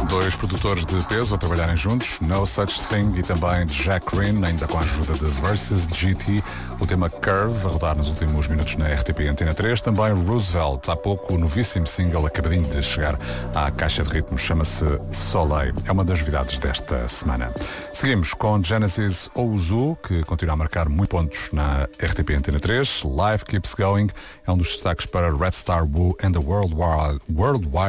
Dois produtores de peso a trabalharem juntos, No Such Thing e também Jack Green, ainda com a ajuda de Versus GT, o tema Curve, a rodar nos últimos minutos na RTP Antena 3. Também Roosevelt, há pouco o novíssimo single acabadinho de chegar à caixa de ritmos, chama-se Soleil. É uma das novidades desta semana. Seguimos com Genesis Ouzou, que continua a marcar muitos pontos na RTP Antena 3. Life Keeps Going é um dos destaques para Red Star Woo and the Worldwide